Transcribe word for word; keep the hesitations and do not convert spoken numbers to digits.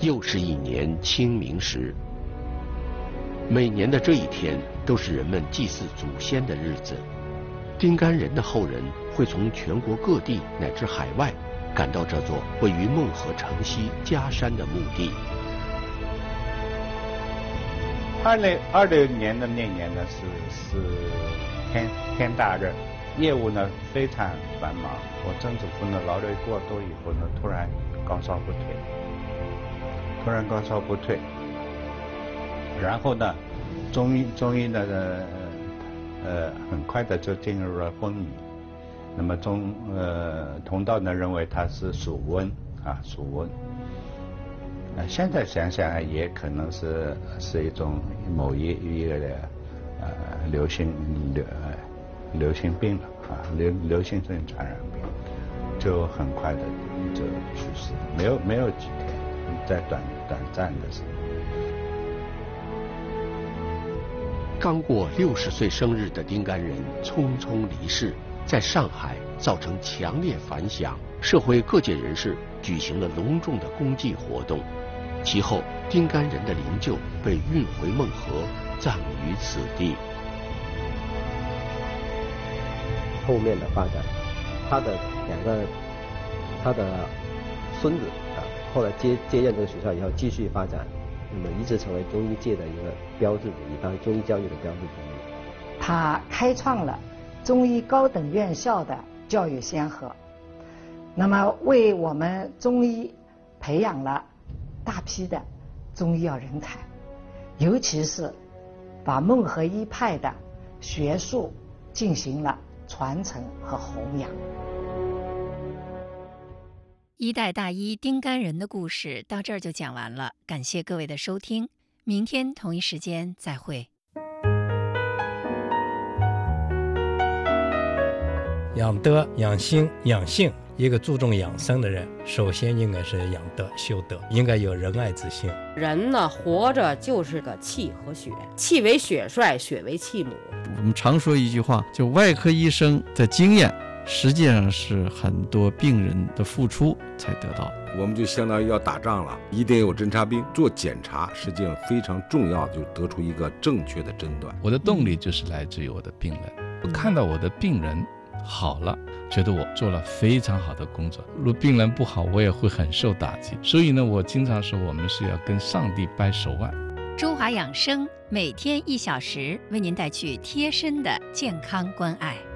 又是一年清明时。每年的这一天都是人们祭祀祖先的日子。丁干人的后人会从全国各地乃至海外赶到这座位于孟河城西夹山的墓地。 二零二六年的那年呢是是天天大热，业务呢非常繁忙。我曾祖父呢劳累过多以后呢，突然高烧不退，突然高烧不退，然后呢，中医中医呢呃呃很快的就进入了昏迷。那么中呃同道呢认为他是属温啊属温。呃，现在想想也可能是是一种某一一个呃流行流呃流行病了啊，流流行性传染病，就很快的就去世，没有没有几天，在短短暂的时候。 刚过六十岁生日的丁干人匆匆离世，在上海造成强烈反响，社会各界人士举行了隆重的公祭活动。其后，丁干人的灵柩被运回孟河，葬于此地。 后面的发展，他的两个，他的孙子啊，后来接接任这个学校以后继续发展，那么一直成为中医界的一个标志之一，当然中医教育的标志之一。 他开创了中医高等院校的教育先河，那么为我们中医培养了大批的中医药人才，尤其是把孟河一派的学术进行了传承和弘扬。 一代大医丁干人的故事到这儿就讲完了，感谢各位的收听，明天同一时间再会。 养德、养心、养性，一个注重养生的人，首先应该是养德、修德，应该有仁爱之心。 人呢，活着就是个气和血，气为血帅，血为气母。 我们常说一句话，就外科医生的经验，实际上是很多病人的付出才得到。 我们就相当于要打仗了，一定有侦察兵做检查，实际上非常重要，就得出一个正确的诊断。 我的动力就是来自于我的病人，我看到我的病人好了，觉得我做了非常好的工作。如果病人不好，我也会很受打击。所以呢，我经常说，我们是要跟上帝掰手腕。 中华养生每天一小时，为您带去贴身的健康关爱。